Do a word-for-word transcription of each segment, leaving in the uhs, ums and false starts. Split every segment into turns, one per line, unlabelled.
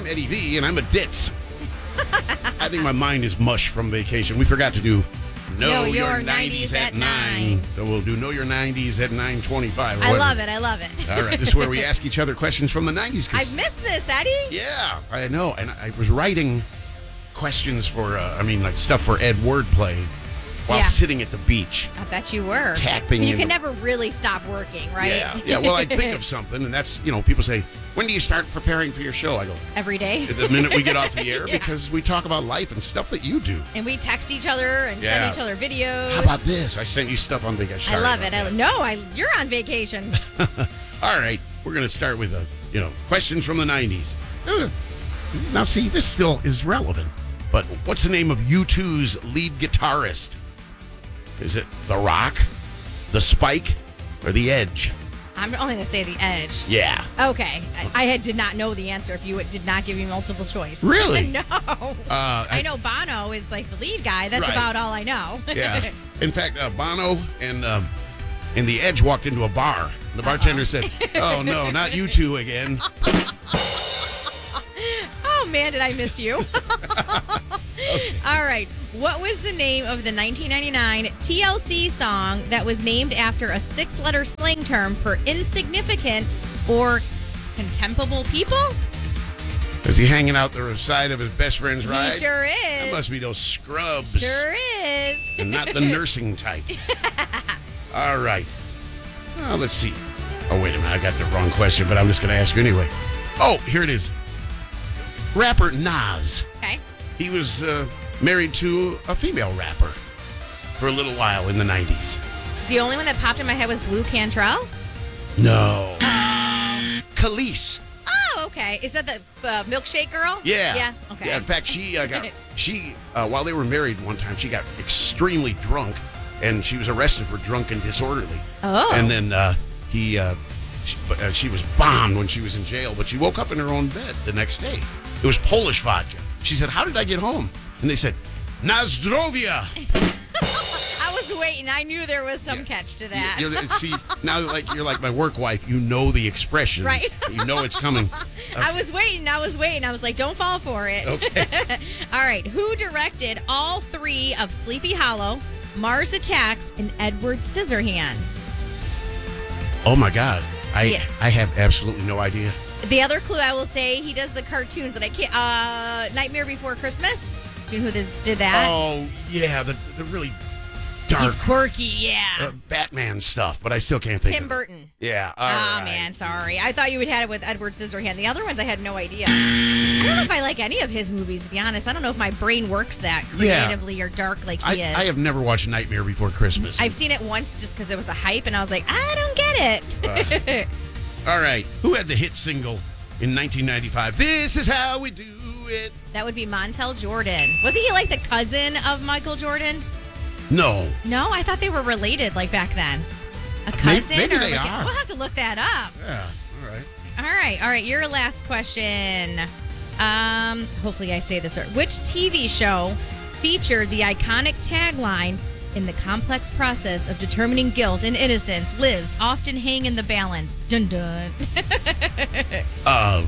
I'm Eddie V, and I'm a ditz. I think my mind is mush from vacation. We forgot to do Know,
know
Your,
your
nineties,
nineties
at
at
nine.
nine.
So we'll do Know Your nineties at nine twenty-five.
I love it. I love it.
All right, this is where we ask each other questions from the nineties.
I've missed this, Eddie.
Yeah, I know. And I was writing questions for, uh, I mean, like stuff for Ed Wordplay while
Yeah.
sitting at the beach.
I bet you were.
Tapping
You
in
can
the-
never really stop working, right?
Yeah, yeah. Well, I think of something, and that's, you know, people say, when do you start preparing for your show? I go,
Every day.
the minute we get off the air,
Yeah.
because we talk about life and stuff that you do.
And we text each other and
Yeah.
send each other videos.
How about this? I sent you stuff on vacation.
I
Sorry
love
about
it. I,
that.
no, I, you're on vacation.
All right, we're going to start with, a, you know, questions from the nineties. Uh, Now, see, this still is relevant. But what's the name of U two's lead guitarist? Is it The Rock, The Spike, or The Edge?
I'm only going to say the Edge.
Yeah.
Okay. I, I had, did not know the answer if you did not give me multiple choice.
Really?
No.
Uh,
I know Bono is like the lead guy. That's
Right.
about all I know.
Yeah. In fact, uh, Bono and um, and The Edge walked into a bar. The bartender said, "Oh no, not you two again."
Oh, man, did I miss you? All right. What was the name of the nineteen ninety-nine T L C song that was named after a six-letter slang term for insignificant or contemptible people?
Is he hanging out the side of his best friend's ride?
He sure
That
is.
must be those scrubs.
Sure is.
And not the nursing type. All right. Well, let's see. Oh, wait a minute. I got the wrong question, but I'm just going to ask you anyway. Oh, here it is. Rapper Nas.
Okay.
He was uh, married to a female rapper for a little while in the nineties.
The only one that popped in my head was Blue Cantrell.
No. Khalees.
Oh, okay. Is that the uh, milkshake girl?
Yeah.
Yeah. Okay.
Yeah, in fact, she uh, got she uh, while they were married one time, she got extremely drunk, and she was arrested for drunk and disorderly.
Oh.
And then uh, he uh, she, uh, she was bombed when she was in jail, but she woke up in her own bed the next day. It was Polish vodka. She said, "How did I get home?" And they said, "Nazdrovia."
I was waiting. I knew there was some
Yeah.
catch to that.
You, you, see, now like you're like my work wife. You know the expression,
Right.
You know it's coming.
I was waiting. I was waiting. I was like, don't fall for it.
Okay.
All right. Who directed all three of Sleepy Hollow, Mars Attacks, and Edward Scissorhand?
Oh my God, I
Yeah.
I have absolutely no idea.
The other clue I will say, he does the cartoons, and I can't. Uh, Nightmare Before Christmas. Do you know who this, did that?
Oh yeah, the the really dark
He's quirky. Yeah.
uh, Batman stuff, but I still can't think.
Tim
of
Burton.
It. Yeah.
Oh,
all right.
man, sorry. I thought you would have had it with Edward Scissorhand. The other ones I had no idea. I don't know if I like any of his movies, to be honest. I don't know if my brain works that
Yeah.
creatively or dark like
I,
he is.
I have never watched Nightmare Before Christmas.
I've seen it once just because it was a hype, and I was like, I don't get it.
All right. Who had the hit single in nineteen ninety-five? This is how we do it.
That would be Montel Jordan. Wasn't he like the cousin of Michael Jordan?
No.
No, I thought they were related like back then. A
Maybe-
cousin?
maybe
or
they
like a-
are.
we'll have to look that up.
Yeah. All right.
All right, all right. Your last question. Um, hopefully I say this right. Which T V show featured the iconic tagline, "In the complex process of determining guilt and innocence, lives often hang in the balance"? Dun dun.
Uh,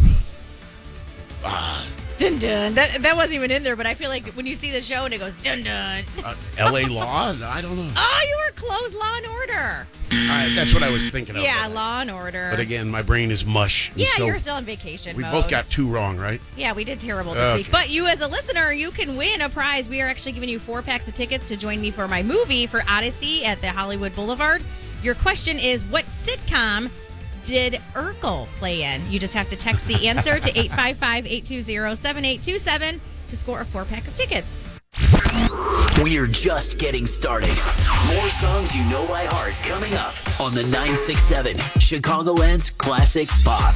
uh,
Dun dun. That that wasn't even in there, but I feel like when you see the show and it goes dun dun.
uh, L A Law? I don't know.
Oh, you were close. Law and Order.
Uh, that's what I was thinking of.
Yeah,
but-
Law and Order.
But again, my brain is mush. and
yeah,
so
you're still on vacation
we
mode.
both got two wrong, right?
Yeah, we did terrible this
Okay.
week. But you, as a listener, you can win a prize. We are actually giving you four packs of tickets to join me for my movie for Odyssey at the Hollywood Boulevard. Your question is, what sitcom did Urkel play in? You just have to text the answer to eight five five, eight two zero, seven eight two seven to score a four pack of tickets.
We're just getting started. More songs you know by heart coming up on the nine six seven Chicagoland's Classic Pop.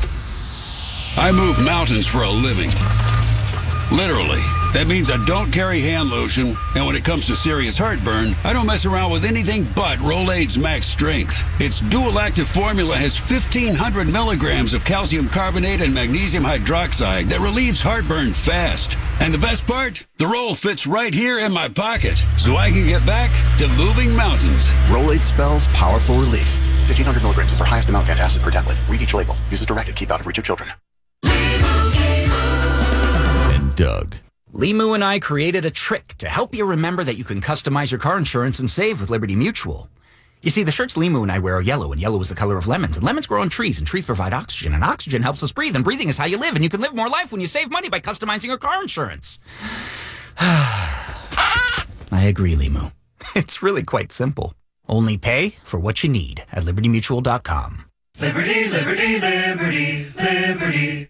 I move mountains for a living. Literally. That means I don't carry hand lotion, and when it comes to serious heartburn, I don't mess around with anything but Rolaids Max Strength. Its dual-active formula has fifteen hundred milligrams of calcium carbonate and magnesium hydroxide that relieves heartburn fast. And the best part? The roll fits right here in my pocket, so I can get back to moving mountains.
Rolade spells powerful relief. fifteen hundred milligrams is our highest amount of antacid per tablet. Read each label. Use as directed. Keep out of reach of children.
Doug.
Limu and I created a trick to help you remember that you can customize your car insurance and save with Liberty Mutual. You see, the shirts Limu and I wear are yellow, and yellow is the color of lemons, and lemons grow on trees, and trees provide oxygen, and oxygen helps us breathe, and breathing is how you live, and you can live more life when you save money by customizing your car insurance. I agree, Limu. It's really quite simple. Only pay for what you need at liberty mutual dot com.
Liberty, liberty, liberty, liberty.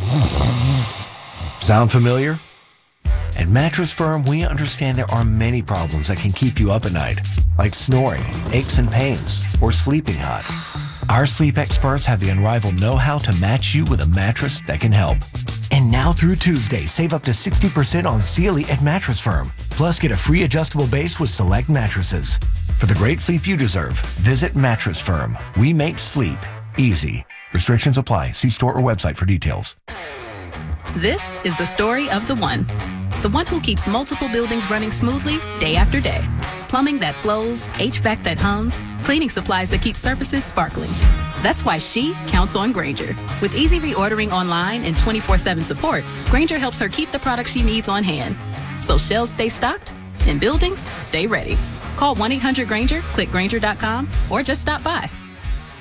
Sound familiar? At Mattress Firm, we understand there are many problems that can keep you up at night, like snoring, aches and pains, or sleeping hot. Our sleep experts have the unrivaled know-how to match you with a mattress that can help. And now through Tuesday, save up to sixty percent on Sealy at Mattress Firm. Plus, get a free adjustable base with select mattresses. For the great sleep you deserve, visit Mattress Firm. We make sleep easy. Restrictions apply. See store or website for details.
This is the story of the one. The one who keeps multiple buildings running smoothly day after day. Plumbing that flows, H V A C that hums, cleaning supplies that keep surfaces sparkling. That's why she counts on Grainger. With easy reordering online and twenty-four seven support, Grainger helps her keep the products she needs on hand. So shelves stay stocked and buildings stay ready. Call one eight hundred Grainger, click Grainger dot com, or just stop by.